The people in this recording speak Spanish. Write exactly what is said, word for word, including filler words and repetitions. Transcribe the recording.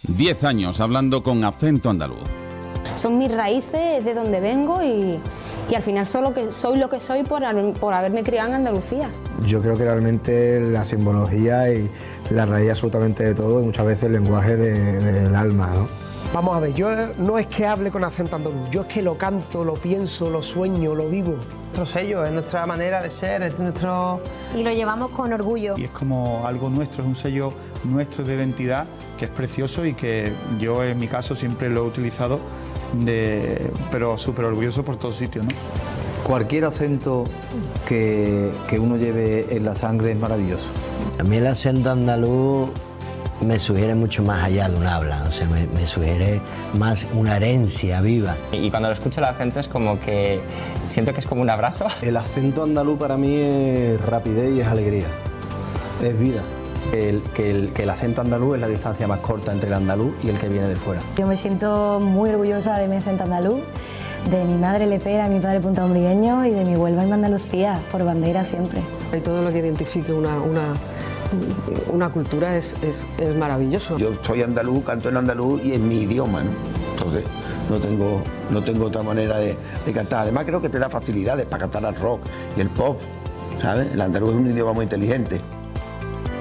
Diez años hablando con acento andaluz. Son mis raíces, de donde vengo y, y al final soy lo que soy, lo que soy por, por haberme criado en Andalucía. Yo creo que realmente la simbología y la raíz absolutamente de todo, muchas veces el lenguaje de, del alma, ¿no? Vamos a ver, yo no es que hable con acento andaluz, yo es que lo canto, lo pienso, lo sueño, lo vivo. Nuestro sello, es nuestra manera de ser, es nuestro... Y lo llevamos con orgullo. Y es como algo nuestro, es un sello nuestro de identidad que es precioso y que yo en mi caso siempre lo he utilizado, de, pero súper orgulloso por todos sitios, ¿no? Cualquier acento que, que uno lleve en la sangre es maravilloso. A mí el acento andaluz me sugiere mucho más allá de un habla, o sea, me, me sugiere más una herencia viva. Y cuando lo escucho la gente es como que siento que es como un abrazo. El acento andaluz para mí es rapidez y es alegría, es vida. El, que, el, que el acento andaluz es la distancia más corta entre el andaluz y el que viene de fuera. Yo me siento muy orgullosa de mi acento andaluz, de mi madre lepera, mi padre puntaumbrigueño y de mi Huelva en Andalucía, por bandera siempre. Y todo lo que identifique una, una, una cultura es, es, es maravilloso. Yo soy andaluz, canto en andaluz y es mi idioma, ¿no? Entonces no tengo, no tengo otra manera de, de cantar. Además creo que te da facilidades para cantar al rock y el pop, ¿sabes? El andaluz es un idioma muy inteligente.